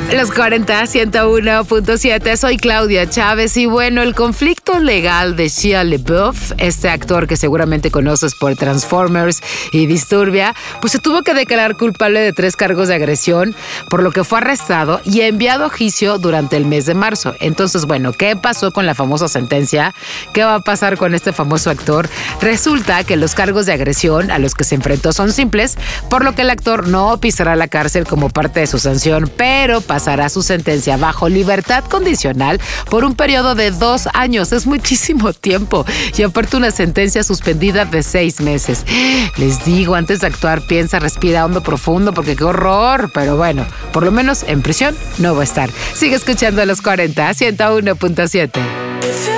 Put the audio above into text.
Los 40, 101.7, soy Claudia Chávez y bueno, el conflicto legal de Shia LaBeouf, este actor que seguramente conoces por Transformers y Disturbia, pues se tuvo que declarar culpable de 3 cargos de agresión, por lo que fue arrestado y enviado a juicio durante el mes de marzo. Entonces, bueno, ¿qué pasó con la famosa sentencia? ¿Qué va a pasar con este famoso actor? Resulta que los cargos de agresión a los que se enfrentó son simples, por lo que el actor no pisará la cárcel como parte de su sanción, pero pasará su sentencia bajo libertad condicional por un periodo de 2 años. Es muchísimo tiempo. Y aparte una sentencia suspendida de 6 meses. Les digo, antes de actuar, piensa, respira hondo, profundo, porque qué horror. Pero bueno, por lo menos en prisión no va a estar. Sigue escuchando a los 40, 101.7.